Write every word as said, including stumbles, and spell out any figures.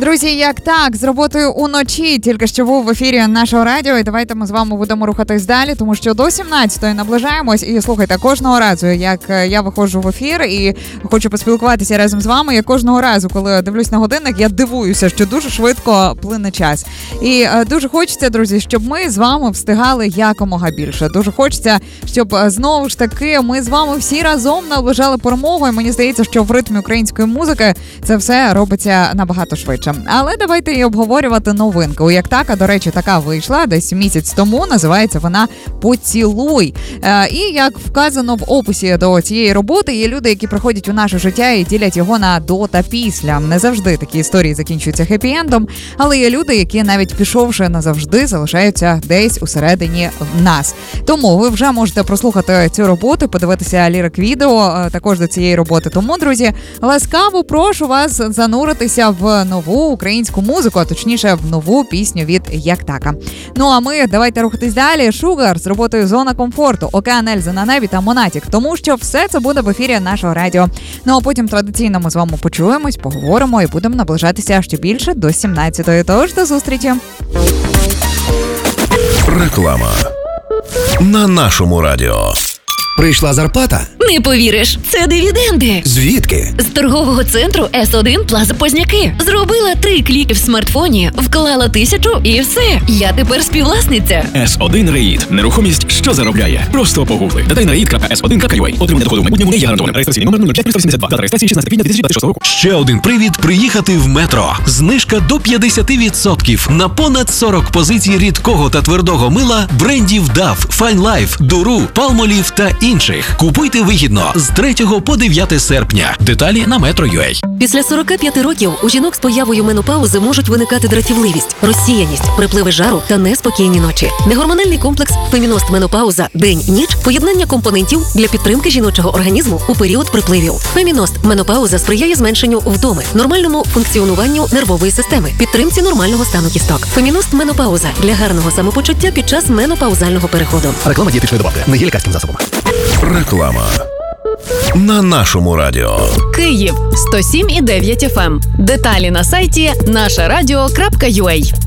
Друзі, як так, з роботою уночі, тільки що був в ефірі нашого радіо, і давайте ми з вами будемо рухатись далі, тому що до сімнадцятої наближаємось, і слухайте, кожного разу, як я виходжу в ефір і хочу поспілкуватися разом з вами, я кожного разу, коли дивлюсь на годинник, я дивуюся, що дуже швидко плине час. І е, дуже хочеться, друзі, щоб ми з вами встигали якомога більше. Дуже хочеться, щоб е, знову ж таки ми з вами всі разом наближали перемогу, і мені здається, що в ритмі української музики це все робиться набагато швидше. Але давайте і обговорювати новинку. Як така, до речі, така вийшла десь місяць тому, називається вона «Поцілуй». Е, і як вказано в описі до цієї роботи, є люди, які приходять у наше життя і ділять його на до та після. Не завжди такі історії закінчуються хеппі-ендом, але є люди, які навіть пішовши назавжди, залишаються десь усередині нас. Тому ви вже можете прослухати цю роботу, подивитися лірик-відео також до цієї роботи. Тому, друзі, ласкаво прошу вас зануритися в нову українську музику, а точніше в нову пісню від Як така. Ну а ми давайте рухатись далі. Шугар з роботою «Зона комфорту», Океан Ельзи на небі та Монатік. Тому що все це буде в ефірі нашого радіо. Ну а потім традиційно ми з вами почуємось, поговоримо і будемо наближатися ще більше до сімнадцятої. Тож до зустрічі. Реклама на нашому радіо. Прийшла зарплата? Не повіриш, це дивіденди. Звідки? З торгового центру ес один Плаза Позняки. Зробила три кліки в смартфоні, вклала тисячу і все. Я тепер співвласниця. ес один Реїд. Нерухомість, що заробляє. Просто погугли. Детай на реїд крапка ес один крапка ю а. Отримання доходу в майбутньому не є гарантованим. Реєстраційний номер нуль п'ять вісімдесят два. Дата реєстрації шістнадцяте квітня дві тисячі двадцять шостого року. Ще один привід приїхати в метро. Знижка до п'ятдесят відсотків на понад сорок позицій рідкого та твердого мила брендів дав, Fine Life, Дуру, Palmolive та інших. Купуйте вигідно з третього по дев'яте серпня. Деталі на метро крапка ю а. Після сорока п'яти років у жінок з появою менопаузи можуть виникати дратівливість, розсіяність, припливи жару та неспокійні ночі. Негормональний комплекс «Феміност Менопауза. День-ніч» – поєднання компонентів для підтримки жіночого організму у період припливів. «Феміност Менопауза» сприяє зменшенню вдоми, нормальному функціонуванню нервової системи, підтримці нормального стану кісток. «Феміност Менопауза» для гарного самопочуття під час менопаузального переходу. Реклама дієтичної добавки. Не є лікарським засобом. Реклама на нашому радіо. Київ сто сім і дев'ять еф ем. Деталі на сайті наша радіо крапка ю а.